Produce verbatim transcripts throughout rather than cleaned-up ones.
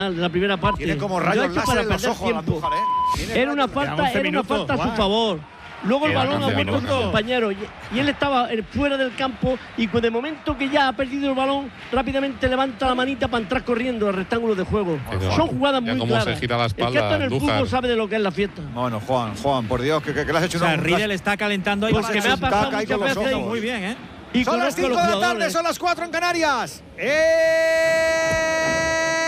de la primera parte. Tiene como rayos láser en los ojos la Andújar, ¿eh? Era una falta, era una falta a su favor. Luego el balón ha vuelto a su compañero y, y él estaba fuera del campo y de momento que ya ha perdido el balón, rápidamente levanta la manita para entrar corriendo al rectángulo de juego. Pero, son jugadas muy cómo claras. Se gira la espalda, el que está en el Andújar. fútbol sabe de lo que es la fiesta. Bueno, Juan, Juan, por Dios, que, que, que le has hecho o sea, una... Riedel está calentando ahí. Pues que me ha pasado muchas veces. Muy bien, ¿eh? Y son las cinco de la tarde, son las cuatro en Canarias. ¡Eh!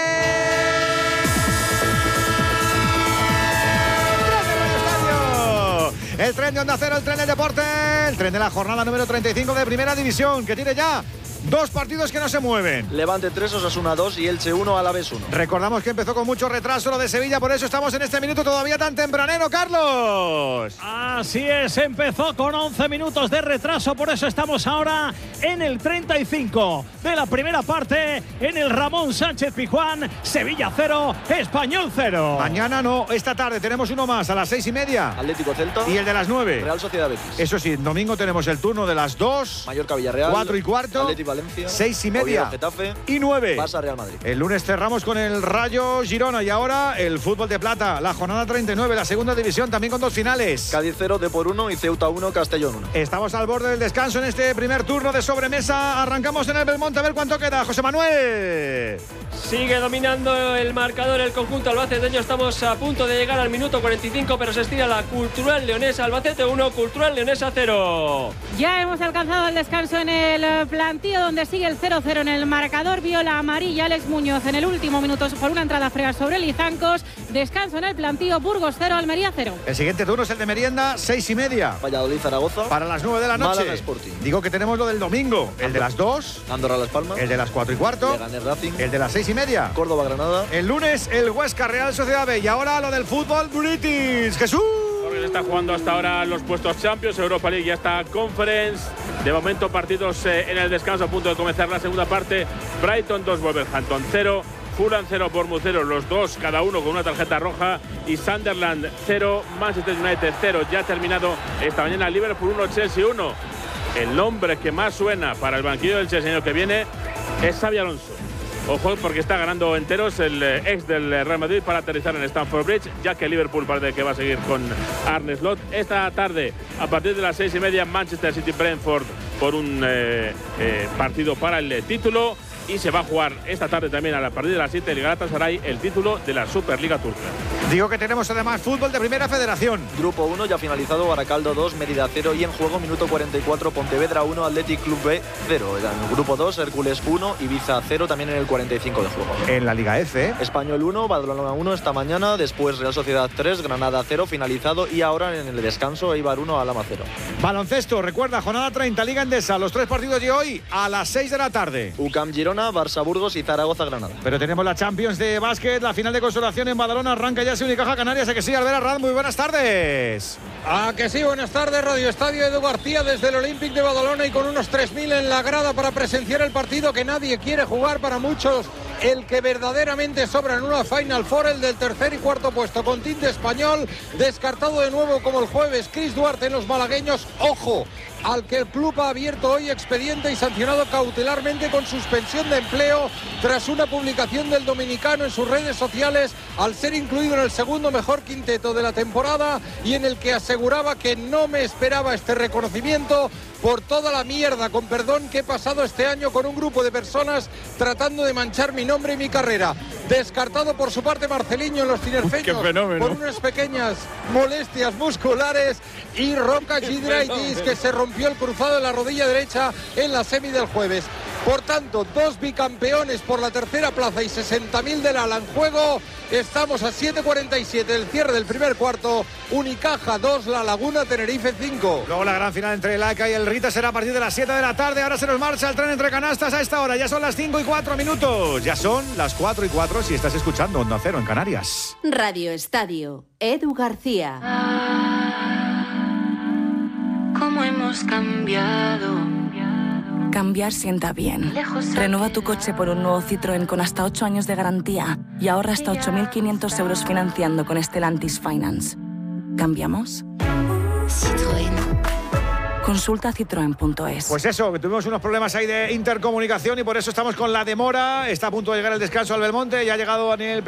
El tren de Onda Cero, el tren del deporte, el tren de la jornada número treinta y cinco de Primera División, que tiene ya dos partidos que no se mueven. Levante tres, Osasuna dos y Elche uno, Alavés uno. Recordamos que empezó con mucho retraso lo de Sevilla, por eso estamos en este minuto todavía tan tempranero, Carlos. Así es, empezó con once minutos de retraso, por eso estamos ahora en el treinta y cinco de la primera parte, en el Ramón Sánchez Pizjuán. Sevilla cero, Español cero. Mañana no, esta tarde tenemos uno más a las seis y media. Atlético Celta. Y el de las nueve. Real Sociedad Betis. Eso sí, domingo tenemos el turno de las dos. Mallorca Villarreal. Cuatro y cuarto. Atlético Valencia. Seis y media. Oviedo, Getafe. Y nueve. Barça Real Madrid. El lunes cerramos con el Rayo Girona y ahora el fútbol de plata. La jornada treinta y nueve, la segunda división, también con dos finales. Cádiz cero, Depor uno y Ceuta uno, Castellón uno. Estamos al borde del descanso en este primer turno de sobremesa. Arrancamos en el Belmonte a ver cuánto queda. José Manuel. Sigue dominando el marcador el conjunto albaceteño. Estamos a punto de llegar al minuto cuarenta y cinco, pero se estira la Cultural Leonesa. Albacete uno, Cultural Leonesa cero. Ya hemos alcanzado el descanso en el plantío, donde sigue el cero cero en el marcador. Viola amarilla Alex Muñoz en el último minuto por una entrada fría sobre Lizancos. Descanso en el plantío, Burgos cero, Almería cero. El siguiente turno es el de merienda, seis y media. Valladolid Zaragoza. Para las nueve de la noche. Málaga Sporting. Digo que tenemos lo del domingo. El de las dos. Andorra Las Palmas. El de las cuatro y cuarto. Leganés Racing. El de las seis y media. Córdoba Granada. El lunes el Huesca Real Sociedad B. Y ahora lo del fútbol British. Jesús. Está jugando hasta ahora los puestos Champions, Europa League y hasta Conference. De momento partidos eh, en el descanso, a punto de comenzar la segunda parte. Brighton dos, Wolverhampton cero, Fulham cero, Bournemouth cero, los dos cada uno con una tarjeta roja. Y Sunderland cero, Manchester United cero. Ya ha terminado esta mañana Liverpool uno, Chelsea uno. El nombre que más suena para el banquillo del Chelsea el año que viene es Xabi Alonso. Ojo, porque está ganando enteros el ex del Real Madrid para aterrizar en Stamford Bridge, ya que Liverpool parece que va a seguir con Arne Slot. Esta tarde, a partir de las seis y media, Manchester City Brentford por un eh, eh, partido para el título. Y se va a jugar esta tarde también a partir de las siete el Galatasaray, el título de la Superliga Turca. Digo que tenemos además fútbol de Primera Federación. Grupo uno ya finalizado, Baracaldo dos, Mérida cero y en juego minuto cuarenta y cuatro, Pontevedra uno, Athletic Club B cero. En el grupo dos, Hércules uno, Ibiza cero, también en el cuarenta y cinco de juego. En la Liga F. Español uno, Badalona uno esta mañana, después Real Sociedad tres, Granada cero, finalizado y ahora en el descanso Eibar uno, Alama cero. Baloncesto, recuerda, jornada treinta, Liga Endesa, los tres partidos de hoy a las seis de la tarde. U C A M Girona, Barça Burgos y Zaragoza Granada. Pero tenemos la Champions de básquet, la final de consolación en Badalona, arranca ya ese Unicaja Canarias. ¿A que sí, Albert Arranz? Muy buenas tardes. A que sí, buenas tardes, Radio Estadio Edu García desde el Olympic de Badalona y con unos tres mil en la grada para presenciar el partido que nadie quiere jugar, para muchos el que verdaderamente sobra en una Final Four, el del tercer y cuarto puesto con tinte español, descartado de nuevo como el jueves Chris Duarte en los malagueños. Ojo, al que el club ha abierto hoy expediente y sancionado cautelarmente con suspensión de empleo tras una publicación del dominicano en sus redes sociales al ser incluido en el segundo mejor quinteto de la temporada y en el que aseguraba que no me esperaba este reconocimiento por toda la mierda, con perdón, que he pasado este año con un grupo de personas tratando de manchar mi nombre y mi carrera. Descartado por su parte Marceliño en los tinerfeños por unas pequeñas molestias musculares y Roca Gidraitis, que se rompió el cruzado de la rodilla derecha en la semi del jueves. Por tanto, dos bicampeones por la tercera plaza y sesenta mil del ala en juego. Estamos a siete cuarenta y siete del cierre del primer cuarto. Unicaja dos, La Laguna, Tenerife cinco. Luego la gran final entre el A C A y el Rita será a partir de las siete de la tarde. Ahora se nos marcha el tren entre canastas a esta hora. Ya son las cinco y cuatro minutos. Ya son las cuatro y cuatro si estás escuchando Onda Cero en Canarias. Radio Estadio, Edu García. ¿Cómo hemos cambiado? Cambiar sienta bien. Renueva tu coche por un nuevo Citroën con hasta ocho años de garantía y ahorra hasta ocho mil quinientos euros financiando con Stellantis Finance. ¿Cambiamos? Citroën. Consulta citroen punto es. Pues eso, que tuvimos unos problemas ahí de intercomunicación y por eso estamos con la demora. Está a punto de llegar el descanso al Belmonte. Ya ha llegado Daniel